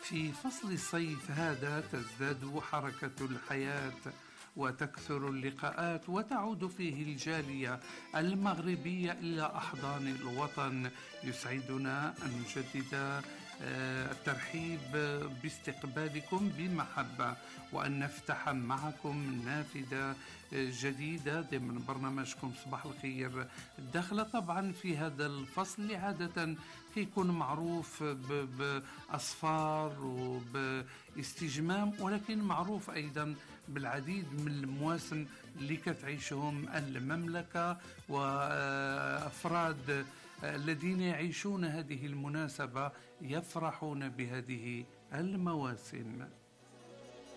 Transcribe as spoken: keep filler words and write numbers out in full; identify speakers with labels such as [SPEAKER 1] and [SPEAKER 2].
[SPEAKER 1] في فصل الصيف هذا تزداد حركة الحياة وتكثر اللقاءات، وتعود فيه الجالية المغربية إلى أحضان الوطن. يسعدنا أن نجدد الترحيب باستقبالكم بمحبة، وأن نفتح معكم نافذة جديدة ضمن برنامجكم صباح الخير. الدخلة طبعا في هذا الفصل عادة كيكون معروف بأصفار وباستجمام، ولكن معروف أيضا بالعديد من المواسم اللي كتعيشهم المملكة وأفراد الذين يعيشون هذه المناسبة يفرحون بهذه المواسم.